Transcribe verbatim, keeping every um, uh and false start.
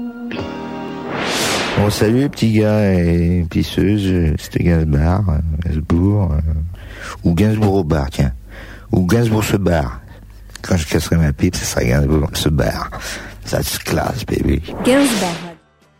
Bon, salut les petits gars et pisseuses, c'était Gainsbourg, euh, Gainsbourg, euh, ou Gainsbourg au bar, tiens. Ou Gainsbourg se barre. Quand je casserai ma pipe, ce sera Gainsbourg se barre. Ça se classe, baby. Gainsbourg.